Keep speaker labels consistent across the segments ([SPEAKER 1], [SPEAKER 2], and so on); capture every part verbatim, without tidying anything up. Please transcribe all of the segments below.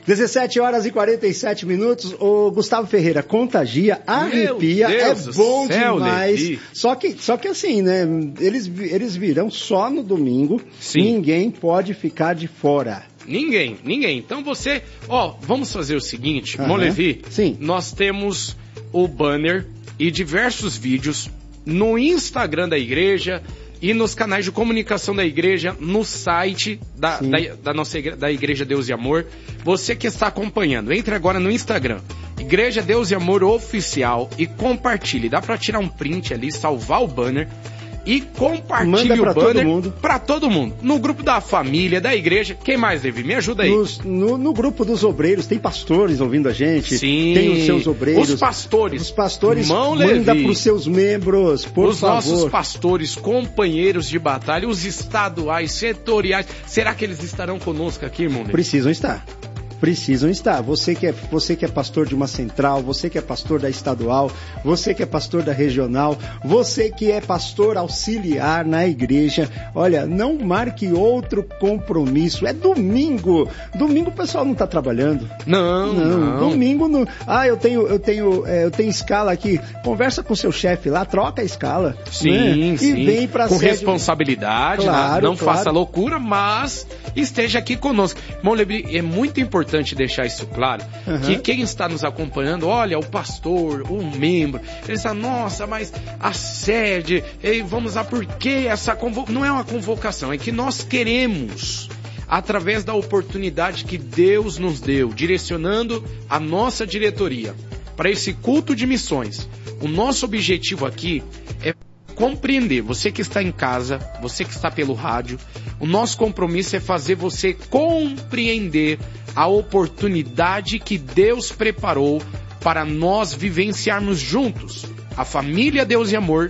[SPEAKER 1] dezessete horas e quarenta e sete minutos. O Gustavo Ferreira, contagia, arrepia, é bom céu, demais. Levi. Só que, só que assim, né? Eles, eles virão só no domingo. Sim. Ninguém pode ficar de fora.
[SPEAKER 2] Ninguém, ninguém. Então você, ó, vamos fazer o seguinte, uhum. Molevi.
[SPEAKER 1] Sim.
[SPEAKER 2] Nós temos o banner e diversos vídeos no Instagram da igreja e nos canais de comunicação da igreja, no site da, da, da nossa igreja, da Igreja Deus e Amor. Você que está acompanhando, entre agora no Instagram, Igreja Deus e Amor Oficial, e compartilhe. Dá para tirar um print ali, salvar o banner e compartilhe o banner para todo mundo. No grupo da família, da igreja. Quem mais, Levi? Me ajuda aí.
[SPEAKER 1] Nos, no, no grupo dos obreiros, tem pastores ouvindo a gente.
[SPEAKER 2] Sim.
[SPEAKER 1] Tem os seus obreiros.
[SPEAKER 2] Os pastores.
[SPEAKER 1] Os pastores,
[SPEAKER 2] Mão
[SPEAKER 1] manda
[SPEAKER 2] Levi.
[SPEAKER 1] para os seus membros, por
[SPEAKER 2] os
[SPEAKER 1] favor.
[SPEAKER 2] Os nossos pastores, companheiros de batalha, os estaduais, setoriais. Será que eles estarão conosco aqui, irmão Levi?
[SPEAKER 1] Precisam estar. Precisam estar. Você que, é, você que é pastor de uma central, você que é pastor da estadual, você que é pastor da regional, você que é pastor auxiliar na igreja, olha, não marque outro compromisso. É domingo. Domingo o pessoal não está trabalhando.
[SPEAKER 2] Não, não, não.
[SPEAKER 1] Domingo não. Ah, eu tenho, eu tenho, é, eu tenho escala aqui. Conversa com seu chefe lá, troca a escala.
[SPEAKER 2] Sim,
[SPEAKER 1] né?
[SPEAKER 2] sim.
[SPEAKER 1] E vem pra
[SPEAKER 2] com
[SPEAKER 1] sede...
[SPEAKER 2] responsabilidade,
[SPEAKER 1] claro,
[SPEAKER 2] não, não
[SPEAKER 1] claro.
[SPEAKER 2] faça loucura, mas esteja aqui conosco. Irmão Levi, é muito importante importante deixar isso claro, uhum. que quem está nos acompanhando, olha, o pastor, o membro, ele está, nossa, mas a sede, ei, vamos lá, por que essa convocação? Não é uma convocação, é que nós queremos, através da oportunidade que Deus nos deu, direcionando a nossa diretoria para esse culto de missões. O nosso objetivo aqui é compreender, você que está em casa, você que está pelo rádio, o nosso compromisso é fazer você compreender a oportunidade que Deus preparou para nós vivenciarmos juntos, a família Deus e Amor,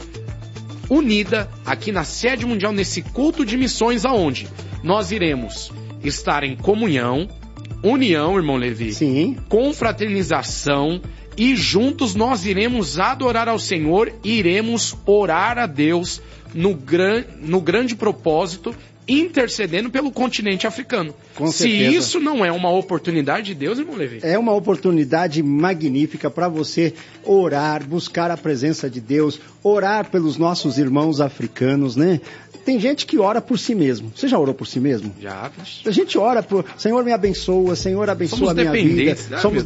[SPEAKER 2] unida aqui na sede mundial, nesse culto de missões, aonde nós iremos estar em comunhão, união, irmão Levi,
[SPEAKER 1] sim,
[SPEAKER 2] confraternização, e juntos nós iremos adorar ao Senhor e iremos orar a Deus no, gran, no grande propósito, intercedendo pelo continente africano.
[SPEAKER 1] Com
[SPEAKER 2] Se
[SPEAKER 1] certeza.
[SPEAKER 2] isso não é uma oportunidade de Deus, irmão Levi?
[SPEAKER 1] É uma oportunidade magnífica para você orar, buscar a presença de Deus, orar pelos nossos irmãos africanos, né? Tem gente que ora por si mesmo. Você já orou por si mesmo?
[SPEAKER 2] Já.
[SPEAKER 1] A gente ora por, Senhor me abençoa, Senhor abençoa a minha vida.
[SPEAKER 2] Somos